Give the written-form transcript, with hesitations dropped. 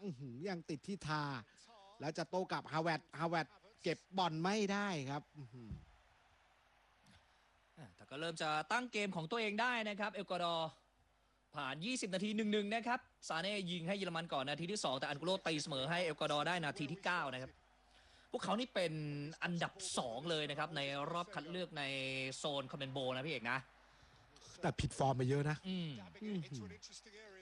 ยังติดที่ทาแล้วจะโต้กลับฮาเวตเก็บบอลไม่ได้ครับแต่ก็เริ่มจะตั้งเกมของตัวเองได้นะครับเอกวาดอร์ผ่าน20นาที1-1นะครับซาเน่ยิงให้เยอรมันก่อนนาทีที่2แต่อันกุโรตีเสมอให้เอกวาดอร์ได้นาทีที่9นะครับพวกเขานี่เป็นอันดับ2เลยนะครับในรอบคัดเลือกในโซนคอมเมนโบนะพี่เอกนะแต่ผิดฟอร์มไปเยอะนะ